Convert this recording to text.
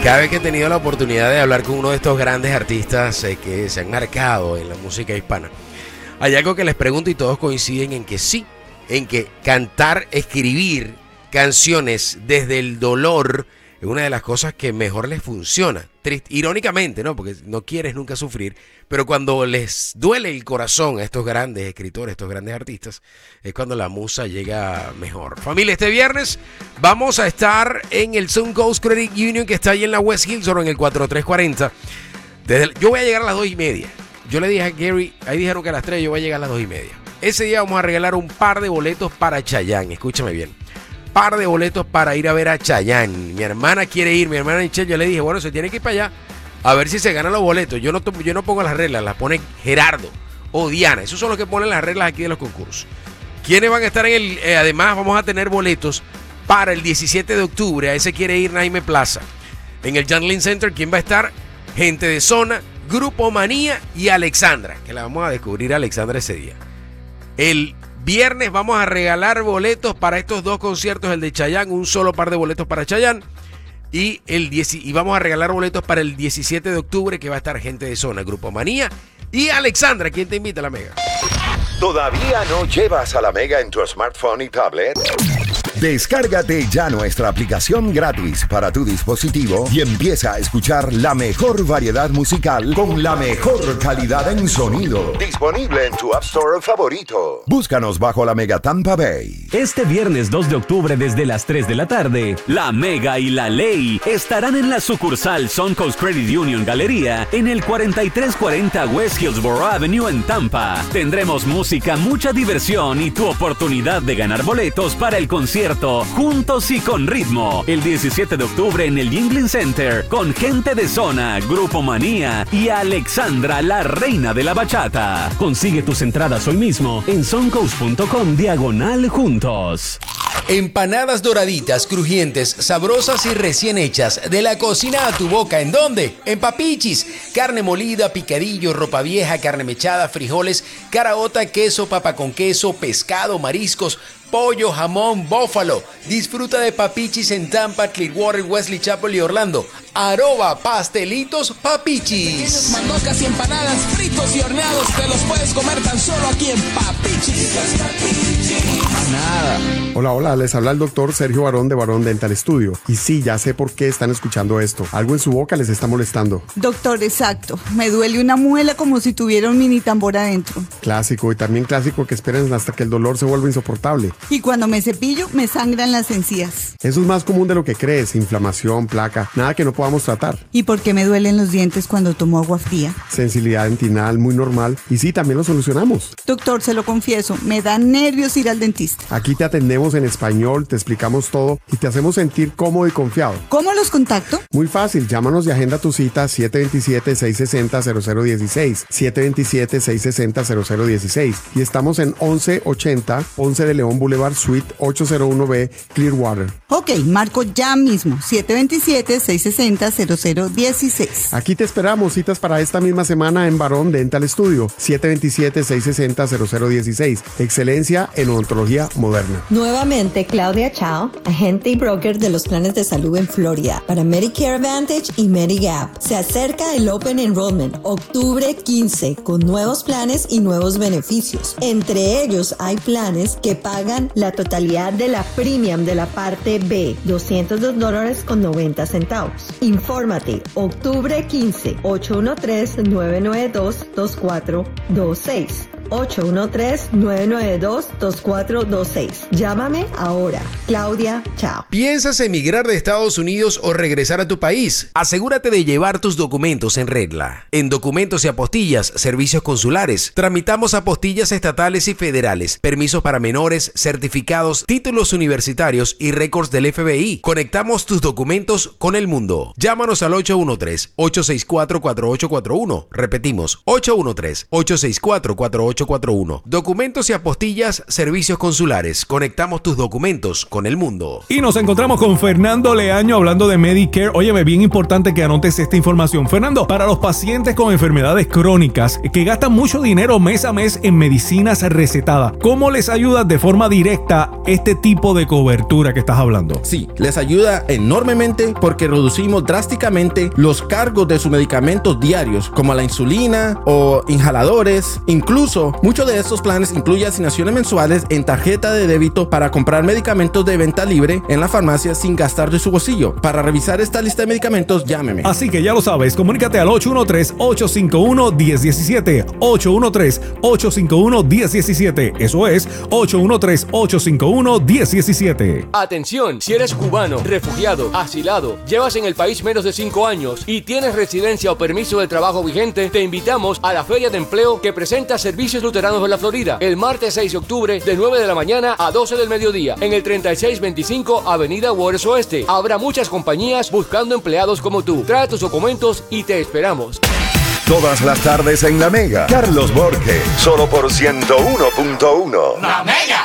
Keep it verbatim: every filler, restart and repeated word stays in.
Cada vez que he tenido la oportunidad de hablar con uno de estos grandes artistas eh, que se han marcado en la música hispana, hay algo que les pregunto y todos coinciden en que sí, en que cantar, escribir canciones desde el dolor es una de las cosas que mejor les funciona. Trist, irónicamente, ¿no? Porque no quieres nunca sufrir, pero cuando les duele el corazón a estos grandes escritores, estos grandes artistas, es cuando la musa llega mejor. Familia, este viernes vamos a estar en el Suncoast Credit Union, que está ahí en la West Hillsboro, en el cuatro tres cuarenta. Desde el, yo voy a llegar a las dos y media. Yo le dije a Gary, ahí dijeron que a las tres, yo voy a llegar a las dos y media. Ese día vamos a regalar un par de boletos para Chayanne, escúchame bien. Par de boletos para ir a ver a Chayanne. Mi hermana quiere ir, mi hermana Michelle, yo le dije, bueno, se tiene que ir para allá a ver si se ganan los boletos. Yo no, yo no pongo las reglas, las pone Gerardo o Diana. Esos son los que ponen las reglas aquí de los concursos. ¿Quiénes van a estar en el...? Eh, además, vamos a tener boletos para el diecisiete de octubre. A ese quiere ir Naime Plaza. En el Janlin Center, ¿quién va a estar? Gente de Zona, Grupo Manía y Alexandra, que la vamos a descubrir a Alexandra ese día. El viernes vamos a regalar boletos para estos dos conciertos, el de Chayanne, un solo par de boletos para Chayanne, y, el diez, y vamos a regalar boletos para el diecisiete de octubre, que va a estar Gente de Zona, Grupo Manía y Alexandra. ¿Quién te invita a la Mega? ¿Todavía no llevas a la Mega en tu smartphone y tablet? Descárgate ya nuestra aplicación gratis para tu dispositivo y empieza a escuchar la mejor variedad musical con la mejor calidad en sonido. Disponible en tu App Store favorito. Búscanos bajo la Mega Tampa Bay. Este viernes dos de octubre desde las tres de la tarde, la Mega y la Ley estarán en la sucursal Suncoast Credit Union Galería en el cuarenta y tres cuarenta West Hillsboro Avenue en Tampa. Tendremos música, mucha diversión y tu oportunidad de ganar boletos para el concierto Juntos y con Ritmo, el diecisiete de octubre en el Yingling Center, con Gente de Zona, Grupo Manía y Alexandra, la reina de la bachata. Consigue tus entradas hoy mismo en suncoast punto com diagonal juntos. Empanadas doraditas, crujientes, sabrosas y recién hechas, de la cocina a tu boca. ¿En dónde? En Papichis. Carne molida, picadillo, ropa vieja, carne mechada, frijoles, caraota, queso, papa con queso, pescado, mariscos, pollo, jamón, bófalo. Disfruta de Papichis en Tampa, Clearwater, Wesley Chapel y Orlando. Arroba Pastelitos Papichis. Mandocas y empanadas, fritos y horneados, te los puedes comer tan solo aquí en Papichis. Nada. Hola, hola, les habla el doctor Sergio Barón de Barón Dental Studio. Y sí, ya sé por qué están escuchando esto. Algo en su boca les está molestando. Doctor, exacto. Me duele una muela como si tuviera un mini tambor adentro. Clásico, y también clásico que esperen hasta que el dolor se vuelva insoportable. Y cuando me cepillo, me sangran las encías. Eso es más común de lo que crees. Inflamación, placa, nada que no podamos tratar. ¿Y por qué me duelen los dientes cuando tomo agua fría? Sensibilidad dentinal, muy normal. Y sí, también lo solucionamos. Doctor, se lo confieso, me da nervios ir al dentista. Aquí te atendemos en español, te explicamos todo y te hacemos sentir cómodo y confiado. ¿Cómo los contacto? Muy fácil, llámanos y agenda tu cita siete dos siete, seis seis cero, cero cero uno seis, siete dos siete, seis seis cero, cero cero uno seis, y estamos en once ochenta, Ponce de León Boulevard, Suite ochocientos uno B, Clearwater. Ok, marco ya mismo, siete dos siete, seis seis cero, cero cero uno seis. Aquí te esperamos, citas para esta misma semana en Barón Dental Studio, siete dos siete, seis seis cero, cero cero uno seis. Excelencia en odontología moderna. Nuevamente, Claudia Chao, agente y broker de los planes de salud en Florida para Medicare Advantage y Medigap. Se acerca el Open Enrollment, octubre quince, con nuevos planes y nuevos beneficios. Entre ellos hay planes que pagan la totalidad de la premium de la parte B, doscientos dos dólares con noventa centavos. Infórmate, octubre quince, ocho uno tres, nueve nueve dos, dos cuatro dos seis. ocho uno tres, nueve nueve dos, dos cuatro dos seis. Llámame ahora. Claudia Chao. ¿Piensas emigrar de Estados Unidos o regresar a tu país? Asegúrate de llevar tus documentos en regla. En Documentos y Apostillas, Servicios Consulares, tramitamos apostillas estatales y federales, permisos para menores, certificados, títulos universitarios y récords del F B I. Conectamos tus documentos con el mundo. Llámanos al ocho uno tres, ocho seis cuatro, cuatro ocho cuatro uno. Repetimos, ocho uno tres, ocho seis cuatro, cuatro ocho ocho cuatro uno. Documentos y apostillas, servicios consulares. Conectamos tus documentos con el mundo. Y nos encontramos con Fernando Leaño hablando de Medicare. Óyeme, bien importante que anotes esta información. Fernando, para los pacientes con enfermedades crónicas que gastan mucho dinero mes a mes en medicinas recetadas, ¿cómo les ayuda de forma directa este tipo de cobertura que estás hablando? Sí, les ayuda enormemente porque reducimos drásticamente los cargos de sus medicamentos diarios, como la insulina o inhaladores. Incluso, muchos de estos planes incluyen asignaciones mensuales en tarjeta de débito para comprar medicamentos de venta libre en la farmacia sin gastar de su bolsillo. Para revisar esta lista de medicamentos, llámeme. Así que ya lo sabes, comunícate al ocho uno tres, ocho cinco uno, uno cero uno siete, ocho uno tres, ocho cinco uno, uno cero uno siete. Eso es ocho uno tres, ocho cinco uno, uno cero uno siete. Atención, si eres cubano, refugiado, asilado, llevas en el país menos de cinco años y tienes residencia o permiso de trabajo vigente, te invitamos a la Feria de Empleo que presenta Servicios Luteranos de la Florida el martes seis de octubre de nueve de la mañana a doce del mediodía en el treinta y seis veinticinco Avenida Waters Oeste. Habrá muchas compañías buscando empleados como tú. Trae tus documentos y te esperamos. Todas las tardes en La Mega. Carlos Borges, solo por ciento uno punto uno. La Mega.